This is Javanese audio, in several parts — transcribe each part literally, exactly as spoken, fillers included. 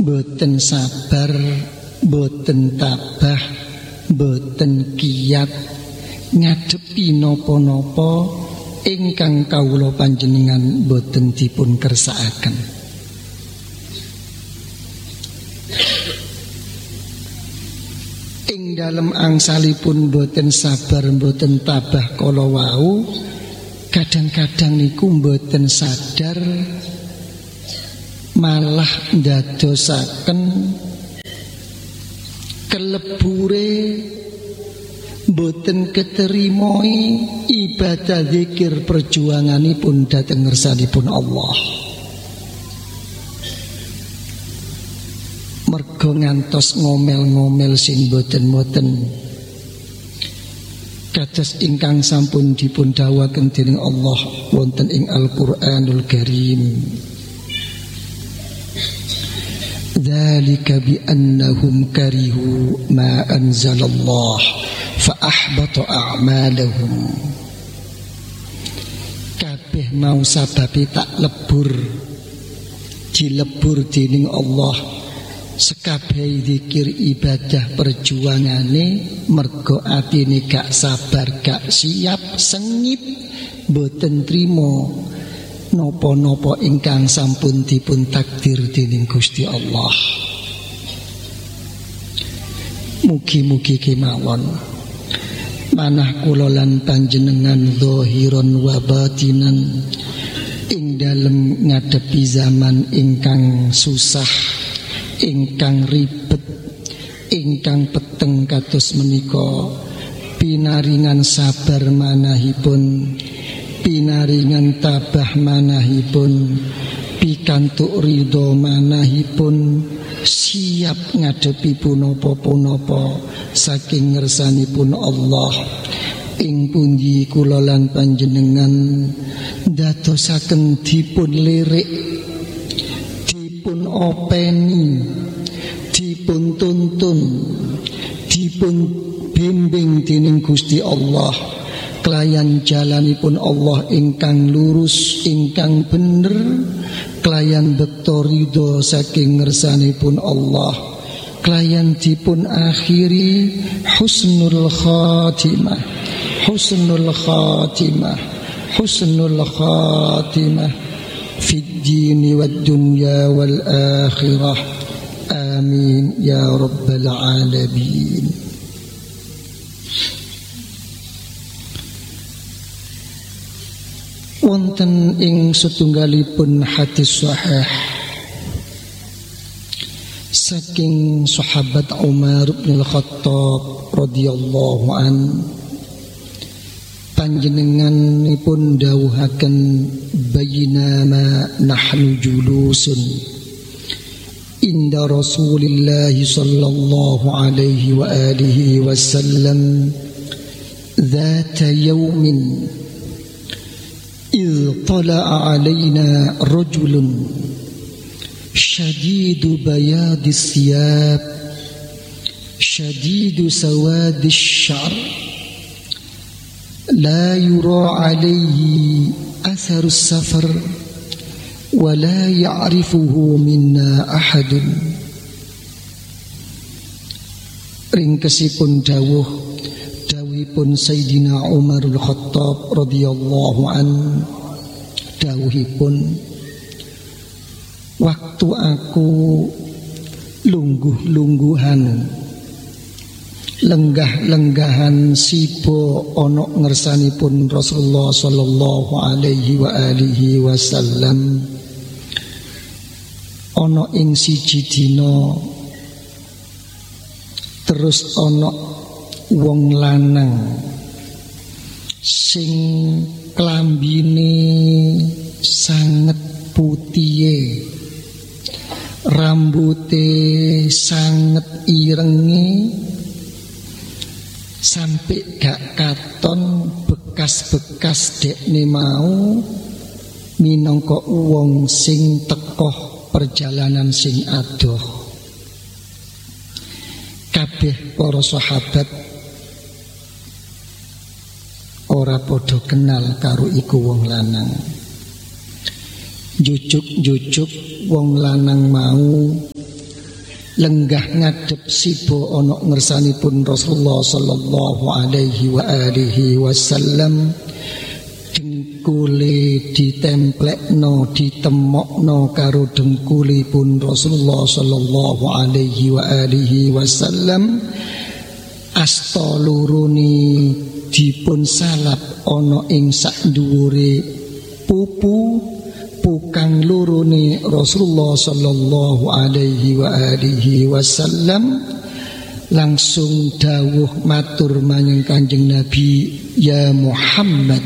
boten sabar, boten tabah, boten kiyat ngadepi napa-napa ingkang kawula panjenengan boten dipun kersakaken. Ing dalem angsalipun boten sabar, boten tabah kala wau, kadang-kadang niku boten sadar malah ndadosaken kelebure boten keterimoi ibadah zikir perjuanganipun dhateng ngersanipun Allah. Mergo ngantos ngomel-ngomel sing boten-boten kados ingkang sampun dipun dawuhaken dening Allah wonten ing Al-Qur'anul Karim. Dzalika bi annahum karihu ma anzalallah fa ahbata a'malahum. Kabeh mau sababe tak lebur dilebur dening Allah sekabeh zikir ibadah perjuangane mergo atine gak sabar, gak siap, sengit, boten trimo napa-napa ingkang sampun dipun takdir dening Gusti Allah. Mugi-mugi kemawon manah kula lan panjenengan zahiran wa batinan ing dalem ngadepi zaman ingkang susah, ingkang ribet, ingkang peteng kados menika, pinaringan sabar manahipun, pinaringan tabah manahipun, pikantuk ridho manahipun, siap ngadepi punapa-punapa saking ngersanipun Allah. Ing pundi kula lan panjenengan dadosaken dipun lirik, dipun openi, dipun tuntun, dipun bimbing dening Gusti Allah kelayan jalanipun Allah ingkang lurus, ingkang bener, kelayan bekto ridho saking ngersanipun Allah, kelayan dipun akhiri husnul khatimah, husnul khatimah, husnul khatimah fid dini wad dunya wal akhirah. Amin ya rabbal alamin. Wonten ing setunggalipun hadis sahih saking sahabat Umar bin Al-Khattab radhiyallahu an, panjenenganipun dawuhaken bainama nahnu julusun inda Rasulillah sallallahu alaihi wa alihi wasallam dzata yaumin إذ طلع علينا رجل شديد بياض الثياب شديد سواد الشعر لا يرى عليه أثر السفر ولا يعرفه منا أحد. Ringkesipun dawuh dawuhipun Sayyidina Umar Al-Khattab radhiyallahu an, dawuhipun, waktu aku lungguh-lungguhan lenggah-lenggahan sipo ana ngersanipun Rasulullah sallallahu alaihi wa alihi wasallam, ana ing siji dina terus ana wong lanang sing klambine sanget putihe, rambute sanget irenge, sampai gak katon bekas-bekas dekne mau minangka wong sing tekoh perjalanan sing adoh. Kabeh para sahabat ora padha kenal karo iku wong lanang. Jujuk-jujuk wong lanang mau lenggah ngadep sibo ana ngersanipun Rasulullah sallallahu alaihi wa alihi wasallam, dengkule ditemplekno ditemokno karo dengkulipun Rasulullah sallallahu alaihi wa alihi wasallam, asta lurune dipun salap ana ing sak dhuwure pupu pukang lurune Rasulullah sallallahu alaihi wa alihi wasallam, langsung dawuh matur manyang Kanjeng Nabi, ya Muhammad,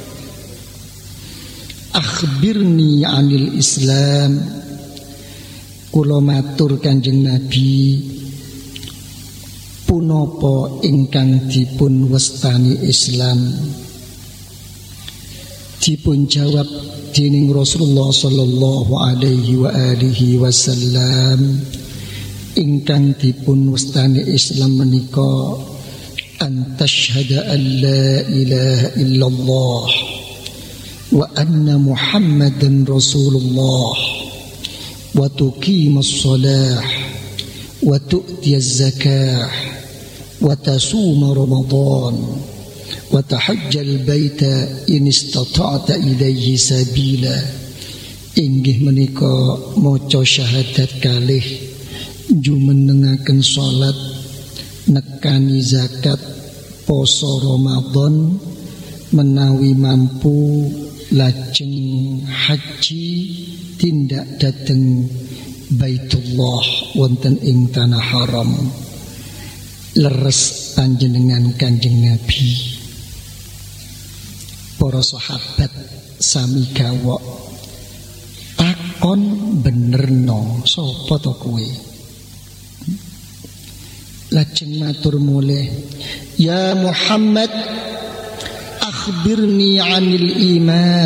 akhbirni anil Islam. Kula matur Kanjeng Nabi, punapa ingkang dipun wastani Islam? Dipun jawab dening Rasulullah sallallahu alaihi wa alihi wasallam, ingkang dipun wastani Islam menika an tashhada an la ilaha illallah wa anna Muhammadan Rasulullah wa tuqimas shalah wa tu'tiyaz zakah wa tasuma Ramadan wa tahajjal baita in istata'ta ilaihi sabila. Inggih menika maca syahadat kalih, jumenengaken salat, nekani zakat, poso Ramadan, menawi mampu lajeng haji tindak dhateng Baitullah wonten ing tanah haram. Leres panjenengan Kanjeng Nabi. Para sahabat sami gawok, takon benerno sapa to kowe? Lajeng matur mulih, ya Muhammad, akhbirni anil iman.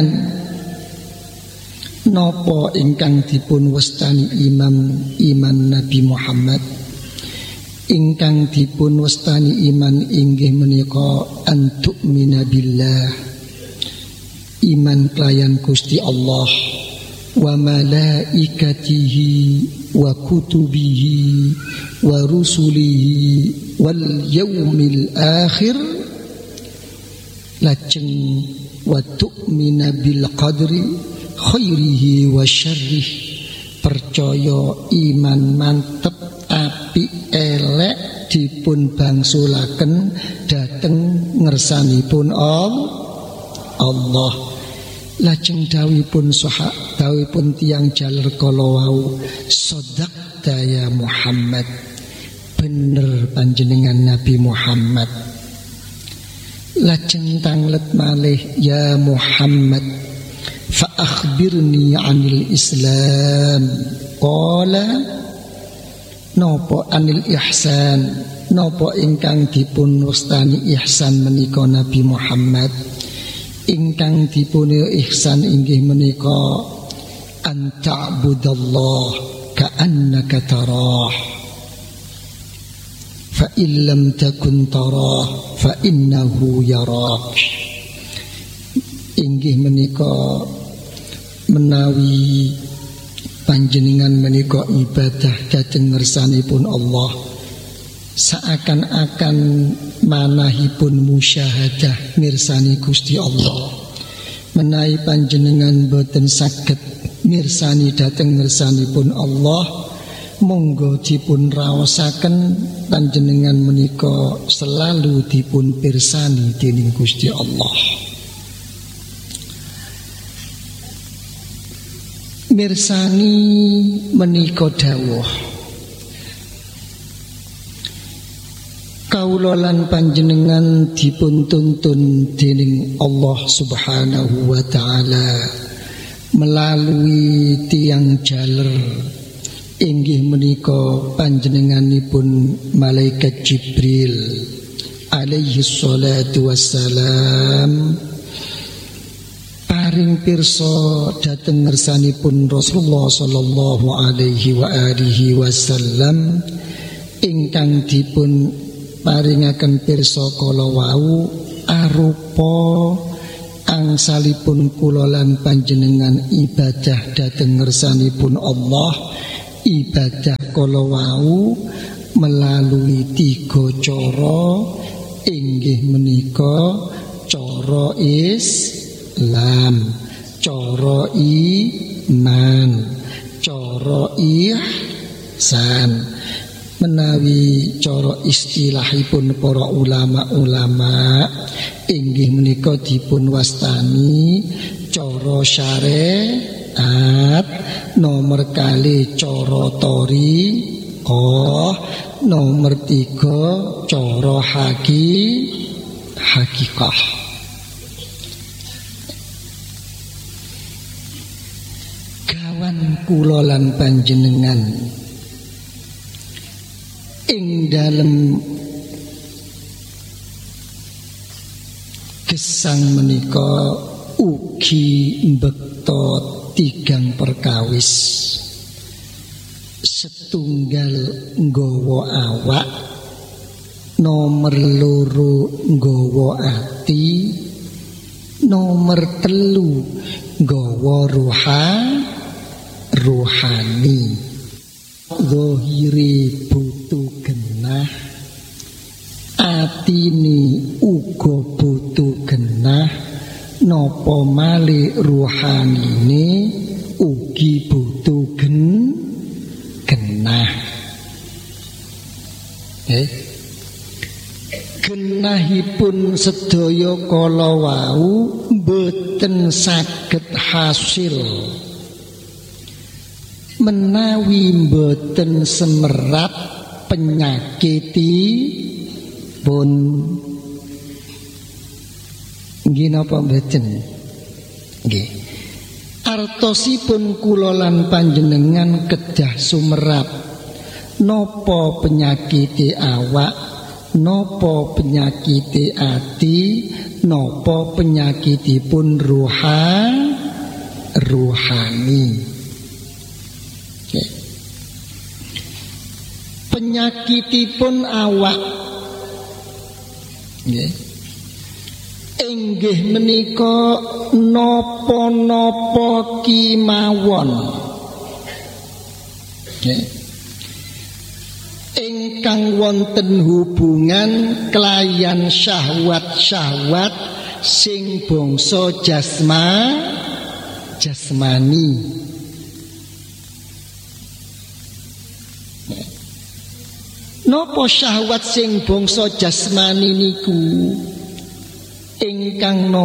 Napa ingkang dipun wastani imam iman Nabi Muhammad? Ingkang dipun wastani iman inggih menika antu'mina billah, iman kelayan Gusti Allah, wa malaikatihi wa kutubihi wa rusulihi wal yaumil akhir. Lajeng wa tu'mina bil qadri khairihi wa syarrih, percaya iman mantep api elek dipun bangsulaken dhateng ngersanipun Allah. Lajeng dawuhipun sahab dawuhipun tiyang jaler kala wau, sadaqta ya Muhammad, bener panjenengan Nabi Muhammad. Lajeng tanglet malih, ya Muhammad, fa akhbirni anil Islam. Qala, napa anil ihsan? Napa ingkang dipun wastani ihsan menika Nabi Muhammad? Ingkang dipun ihsan inggih menika an ta'budallah ka'annaka tarah, fa illam takun tarah fa innahu yarak. Inggih menika menawi panjenengan menika ibadah dhateng ngersanipun Allah, seakan-akan manahipun musyahadah mirsani Gusti Allah. Menawi panjenengan boten saged mirsani dhateng ngersanipun Allah, monggo dipun raosaken panjenengan menika selalu dipun pirsani dening Gusti Allah. Mirsani menika dawuh, kaula lan panjenengan dipun tuntun dening Allah Subhanahu wa taala melalui tiang jaler inggih menika panjenenganipun malaikat Jibril alaihi salatu wassalam, paring pirsa dhateng ngersanipun Rasulullah sallallahu alaihi wa alihi wasallam, ingkang dipun paringaken pirsa kala wau arupa angsalipun kula lan panjenengan ibadah dhateng ngersanipun Allah, ibadah kala wau melalui tiga cara, inggih menika cara Islam, cara iman, cara ihsan. Menawi cara istilahipun para ulama-ulama inggih menika dipun wastani cara syariat, nomor kali cara thariqah, nomor tiga cara haki hakikah. Kawan kula lan panjenengan ing dalem gesang menika ugi mbekta tigang perkawis. Setunggal nggawa awak, nomor loro nggawa ati, nomor telu nggawa ruha ruhani. Zahire butuh genah, atine uga butuh genah, napa malih ruhanine ugi butuh gen genah. Eh genahipun sedaya kala wau boten saged hasil menawi mboten semerap penyakitipun. Nggih napa mboten? Nggih. Artosipun kula lan panjenengan kedah sumerap napa penyakite awak, napa penyakite ati, napa penyakitipun ruha ruhani. Penyakitipun awak nggih inggih menika napa-napa kimawon nggih ingkang wonten hubungan kelayan syahwat-syahwat sing bangsa jasma jasmani. Napa syahwat sing bangsa jasmani niku ingkang